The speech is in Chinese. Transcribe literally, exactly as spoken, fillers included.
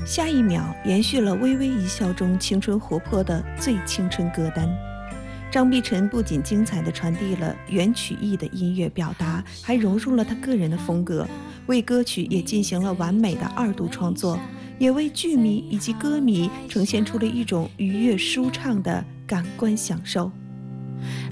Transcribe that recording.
下一秒延续了微微一笑中青春活泼的最青春歌单。张碧晨不仅精彩地传递了原曲艺的音乐表达，还融入了他个人的风格，为歌曲也进行了完美的二度创作，也为剧迷以及歌迷呈现出了一种愉悦舒畅的感官享受。